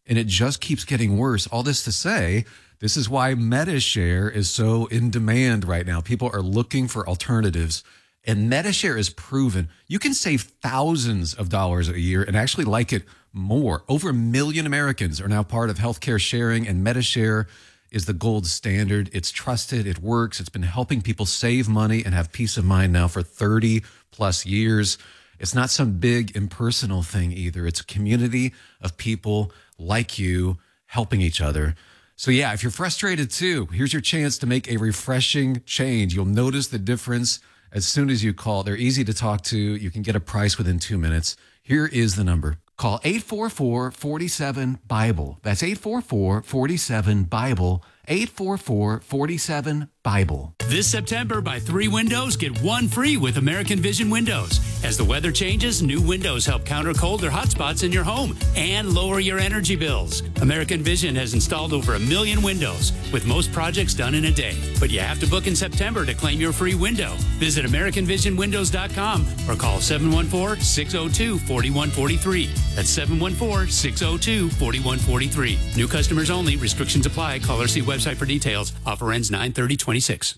and it just keeps getting worse. All this to say, this is why MediShare is so in demand right now. People are looking for alternatives, and MediShare is proven you can save thousands of dollars a year and actually like it more. Over 1 million Americans are now part of healthcare sharing, and MediShare is the gold standard. It's trusted. It works. It's been helping people save money and have peace of mind now for 30 plus years. It's not some big impersonal thing either. It's a community of people like you helping each other. So yeah, if you're frustrated too, here's your chance to make a refreshing change. You'll notice the difference as soon as you call. They're easy to talk to. You can get a price within 2 minutes. Here is the number. Call 844-47-BIBLE. That's 844-47-BIBLE. 844-47-BIBLE. This September, buy 3 windows, get 1 free with American Vision Windows. As the weather changes, new windows help counter cold or hot spots in your home and lower your energy bills. American Vision has installed over 1 million windows, with most projects done in a day. But you have to book in September to claim your free window. Visit AmericanVisionWindows.com or call 714-602-4143. That's 714-602-4143. New customers only. Restrictions apply. Call or see website for details. Offer ends 9/30/26.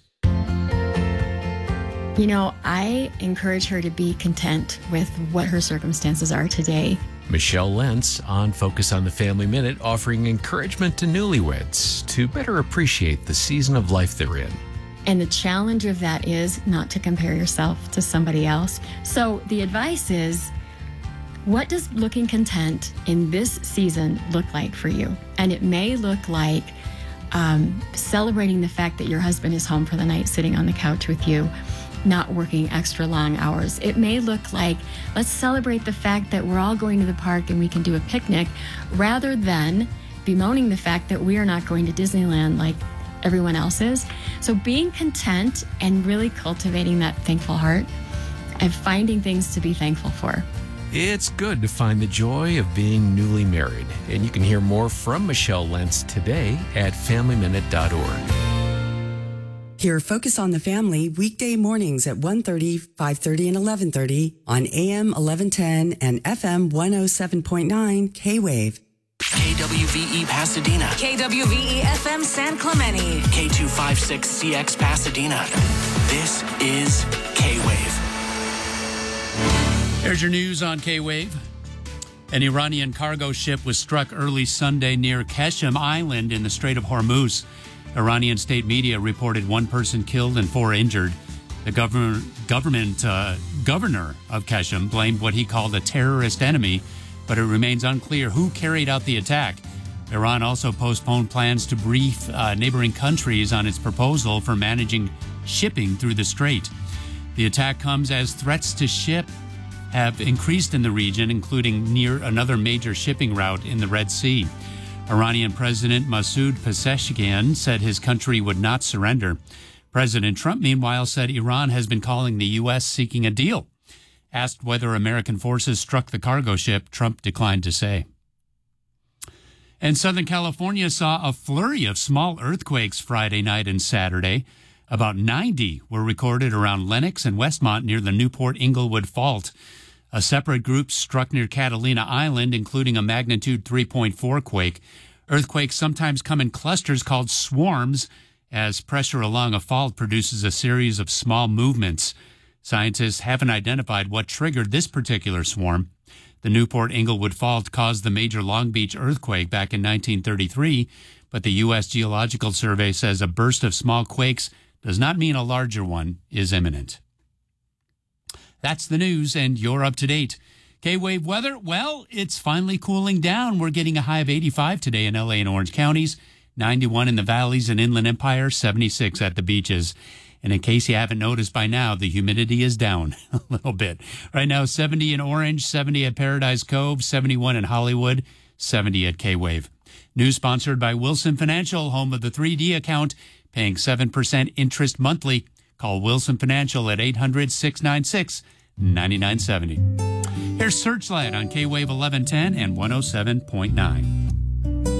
You know, I encourage her to be content with what her circumstances are today. Michelle Lentz on Focus on the Family Minute, offering encouragement to newlyweds to better appreciate the season of life they're in. And the challenge of that is not to compare yourself to somebody else. So the advice is, what does looking content in this season look like for you? And it may look like celebrating the fact that your husband is home for the night, sitting on the couch with you, not working extra long hours. It may look like, let's celebrate the fact that we're all going to the park and we can do a picnic, rather than bemoaning the fact that we are not going to Disneyland like everyone else is. So being content and really cultivating that thankful heart and finding things to be thankful for. It's good to find the joy of being newly married. And you can hear more from Michelle Lentz today at FamilyMinute.org. Hear Focus on the Family weekday mornings at 1:30, 5:30, and 11:30 on AM 1110 and FM 107.9 K-Wave. KWVE Pasadena. KWVE FM San Clemente. K256CX Pasadena. This is K-Wave. Here's your news on K-Wave. An Iranian cargo ship was struck early Sunday near Qeshm Island in the Strait of Hormuz. Iranian state media reported 1 person killed and 4 injured. The governor of Qeshm blamed what he called a terrorist enemy, but it remains unclear who carried out the attack. Iran also postponed plans to brief neighboring countries on its proposal for managing shipping through the strait. The attack comes as threats to ship have increased in the region, including near another major shipping route in the Red Sea. Iranian President Masoud Pezeshkian said his country would not surrender. President Trump, meanwhile, said Iran has been calling the U.S. seeking a deal. Asked whether American forces struck the cargo ship, Trump declined to say. And Southern California saw a flurry of small earthquakes Friday night and Saturday. About 90 were recorded around Lenox and Westmont near the Newport-Inglewood Fault. A separate group struck near Catalina Island, including a magnitude 3.4 quake. Earthquakes sometimes come in clusters called swarms, as pressure along a fault produces a series of small movements. Scientists haven't identified what triggered this particular swarm. The Newport-Inglewood Fault caused the major Long Beach earthquake back in 1933, but the U.S. Geological Survey says a burst of small quakes does not mean a larger one is imminent. That's the news, and you're up to date. K-Wave weather, well, it's finally cooling down. We're getting a high of 85 today in L.A. and Orange counties, 91 in the valleys and Inland Empire, 76 at the beaches. And in case you haven't noticed by now, the humidity is down a little bit. Right now, 70 in Orange, 70 at Paradise Cove, 71 in Hollywood, 70 at K-Wave. News sponsored by Wilson Financial, home of the 3D account, paying 7% interest monthly. Call Wilson Financial at 800-696-9970. Here's Searchlight on K-Wave 1110 and 107.9.